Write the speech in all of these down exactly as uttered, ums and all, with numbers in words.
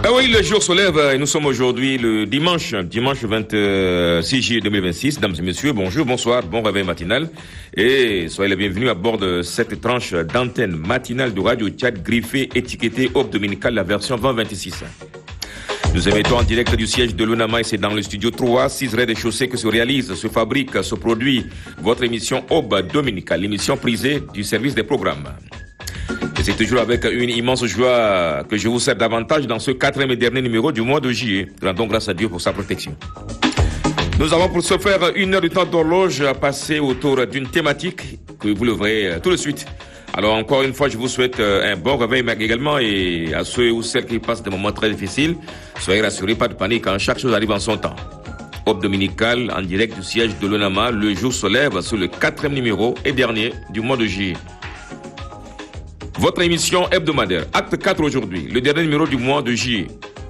Ben oui, le jour se lève et nous sommes aujourd'hui le dimanche, dimanche vingt-six juillet deux mille vingt-six. Mesdames et messieurs, bonjour, bonsoir, bon réveil matinal et soyez les bienvenus à bord de cette tranche d'antenne matinale de Radio Tchad griffée, étiquetée Aube Dominicale, la version vingt vingt-six. Nous émettons en direct du siège de l'ONAMA et c'est dans le studio trois, six rez-de-chaussée que se réalise, se fabrique, se produit votre émission Aube Dominicale, l'émission prisée du service des programmes. Et c'est toujours avec une immense joie que je vous sers davantage dans ce quatrième et dernier numéro du mois de juillet. Rendons grâce à Dieu pour sa protection. Nous avons pour ce faire une heure de temps d'horloge à passer autour d'une thématique que vous le verrez tout de suite. Alors encore une fois, je vous souhaite un bon réveil également et à ceux ou celles qui passent des moments très difficiles, soyez rassurés, pas de panique, hein, chaque chose arrive en son temps. Aube Dominicale en direct du siège de l'ONAMA, le jour se lève sur le quatrième numéro et dernier du mois de juillet. Votre émission hebdomadaire, acte quatre aujourd'hui, le dernier numéro du mois de juillet.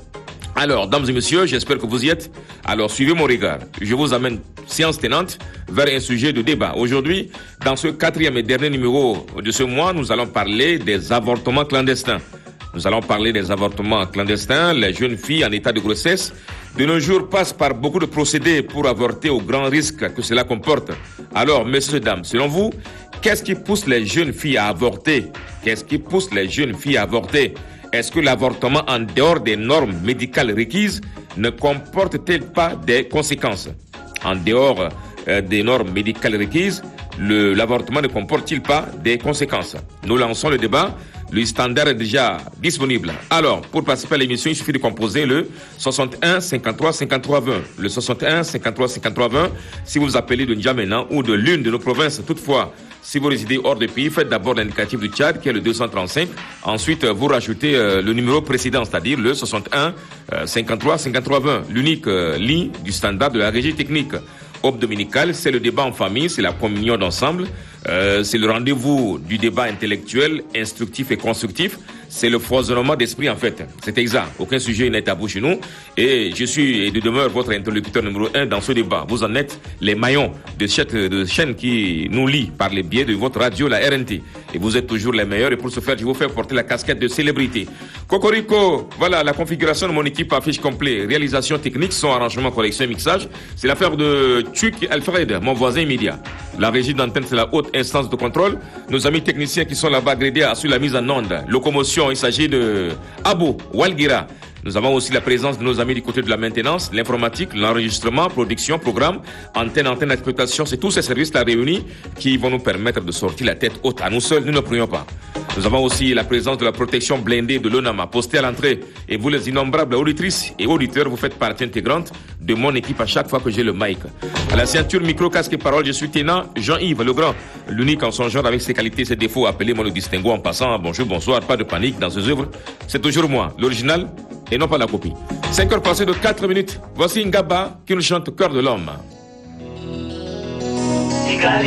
Alors, dames et messieurs, j'espère que vous y êtes. Alors, suivez mon regard. Je vous amène, séance tenante, vers un sujet de débat. Aujourd'hui, dans ce quatrième et dernier numéro de ce mois, nous allons parler des avortements clandestins. Nous allons parler des avortements clandestins. Les jeunes filles en état de grossesse, de nos jours, passent par beaucoup de procédés pour avorter au grand risque que cela comporte. Alors, messieurs et dames, selon vous, qu'est-ce qui pousse les jeunes filles à avorter? Qu'est-ce qui pousse les jeunes filles à avorter? Est-ce que l'avortement en dehors des normes médicales requises ne comporte-t-il pas des conséquences? En dehors euh, des normes médicales requises, le, l'avortement ne comporte-t-il pas des conséquences? Nous lançons le débat. Le standard est déjà disponible. Alors, pour participer à l'émission, il suffit de composer le soixante et un cinquante-trois cinquante-trois vingt. Le soixante et un cinquante-trois cinquante-trois vingt, si vous appelez de N'Djamena ou de l'une de nos provinces. Toutefois, si vous résidez hors de pays, faites d'abord l'indicatif du Tchad, qui est le deux cent trente-cinq. Ensuite, vous rajoutez euh, le numéro précédent, c'est-à-dire le soixante et un cinquante-trois cinquante-trois vingt, l'unique euh, ligne du standard de la régie technique. Aube Dominicale, c'est le débat en famille, c'est la communion d'ensemble, euh, c'est le rendez-vous du débat intellectuel, instructif et constructif. C'est le foisonnement d'esprit en fait. C'est exact. Aucun sujet n'est tabou chez nous. Et je suis et de demeure votre interlocuteur numéro un dans ce débat. Vous en êtes les maillons de cette de chaîne qui nous lie par les biais de votre radio, la R N T. Et vous êtes toujours les meilleurs. Et pour ce faire, je vous fais porter la casquette de célébrité. Cocorico, voilà la configuration de mon équipe affiche complet. Réalisation technique, son arrangement, correction et mixage. C'est l'affaire de Tchuk Alfred, mon voisin immédiat. La régie d'antenne, c'est la haute instance de contrôle. Nos amis techniciens qui sont là-bas grédés assurent la mise en onde. Locomotion, il s'agit de Abou Walgira. Nous avons aussi la présence de nos amis du côté de la maintenance, l'informatique, l'enregistrement, production, programme, antenne, antenne d'exploitation. C'est tous ces services-là réunis qui vont nous permettre de sortir la tête haute. À nous seuls, nous ne prions pas. Nous avons aussi la présence de la protection blindée de l'ONAMA, postée à l'entrée. Et vous, les innombrables auditrices et auditeurs, vous faites partie intégrante de mon équipe à chaque fois que j'ai le mic. À la ceinture, micro, casque et parole, je suis Ténant Jean-Yves Legrand, l'unique en son genre avec ses qualités et ses défauts. Appelez-moi le distinguo en passant. Bonjour, bonsoir, pas de panique dans ces œuvres. C'est toujours moi, l'original et non pas la copie. cinq heures passées de quatre minutes. Voici Ngaba qui nous chante Cœur de l'homme. Igali